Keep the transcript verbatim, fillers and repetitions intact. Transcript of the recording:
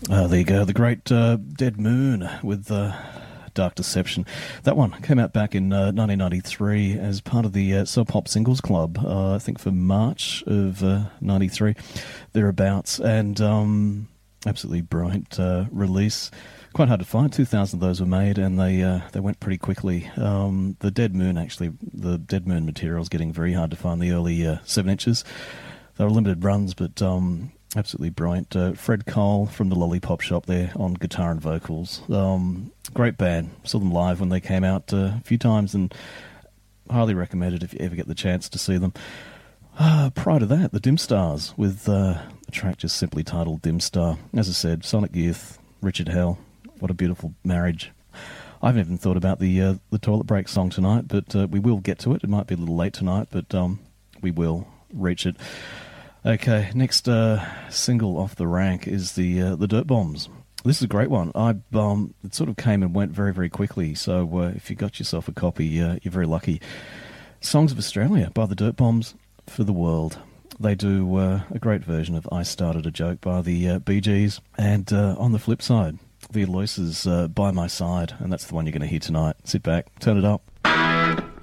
Uh, there you go, the great uh, Dead Moon with uh, Dark Deception. That one came out back in uh, nineteen ninety-three as part of the uh, Sub Pop Singles Club, uh, I think for March of uh, ninety-three, thereabouts, and um, absolutely brilliant uh, release. Quite hard to find. two thousand of those were made, and they uh, they went pretty quickly. Um, the Dead Moon, actually, the Dead Moon material is getting very hard to find, the early uh, seven inches. They were limited runs, but um, absolutely brilliant. Uh, Fred Cole from the Lollipop Shop there on guitar and vocals. Um, great band. Saw them live when they came out uh, a few times, and highly recommended if you ever get the chance to see them. Uh, prior to that, the Dim Stars with uh, a track just simply titled Dim Star. As I said, Sonic Youth, Richard Hell. What a beautiful marriage. I haven't even thought about the uh, the Toilet Break song tonight, but uh, we will get to it. It might be a little late tonight, but um, we will reach it. Okay, next uh, single off the rank is the uh, the Dirt Bombs. This is a great one. I um, it sort of came and went very, very quickly, so uh, if you got yourself a copy, uh, you're very lucky. Songs of Australia by the Dirt Bombs for the world. They do uh, a great version of I Started a Joke by the uh, Bee Gees, and uh, on the flip side, the Aloysius uh, By My Side, and that's the one you're going to hear tonight. Sit back, turn it up.